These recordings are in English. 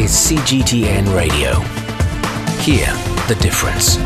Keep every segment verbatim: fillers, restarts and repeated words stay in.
is C G T N Radio. Hear the difference.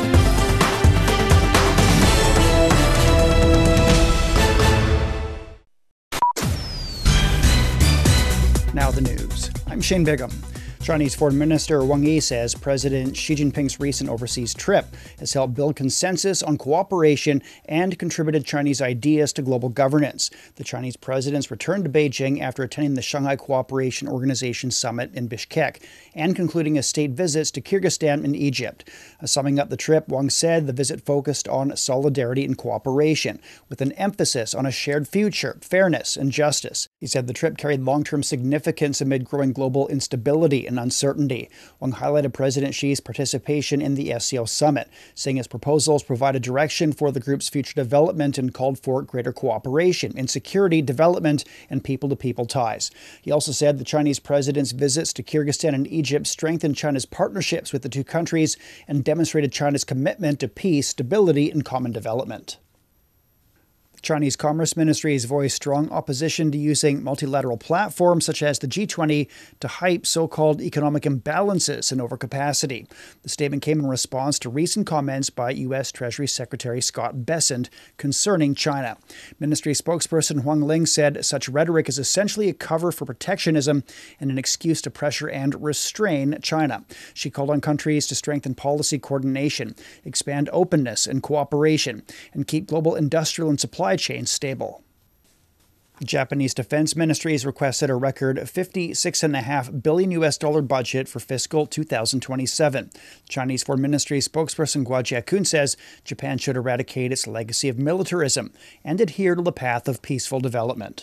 Now the news. I'm Shane Bigham. Chinese Foreign Minister Wang Yi says President Xi Jinping's recent overseas trip has helped build consensus on cooperation and contributed Chinese ideas to global governance. The Chinese president's returned to Beijing after attending the Shanghai Cooperation Organization Summit in Bishkek and concluding a state visits to Kyrgyzstan and Egypt. Uh, summing up the trip, Wang said the visit focused on solidarity and cooperation, with an emphasis on a shared future, fairness, and justice. He said the trip carried long-term significance amid growing global instability and uncertainty. Wang highlighted President Xi's participation in the S C O summit, saying his proposals provided direction for the group's future development and called for greater cooperation in security, development, and people-to-people ties. He also said the Chinese president's visits to Kyrgyzstan and Egypt strengthened China's partnerships with the two countries and demonstrated China's commitment to peace, stability, and common development. Chinese Commerce Ministry has voiced strong opposition to using multilateral platforms such as the G twenty to hype so-called economic imbalances and overcapacity. The statement came in response to recent comments by U S Treasury Secretary Scott Bessent concerning China. Ministry spokesperson Huang Ling said such rhetoric is essentially a cover for protectionism and an excuse to pressure and restrain China. She called on countries to strengthen policy coordination, expand openness and cooperation, and keep global industrial and supply chain stable. The Japanese Defense Ministry has requested a record fifty-six point five billion U S dollar budget for fiscal two thousand twenty-seven. Chinese Foreign Ministry spokesperson Guo Jiakun says Japan should eradicate its legacy of militarism and adhere to the path of peaceful development.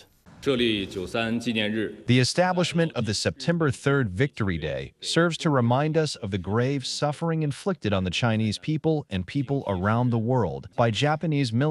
The establishment of the September third Victory Day serves to remind us of the grave suffering inflicted on the Chinese people and people around the world by Japanese military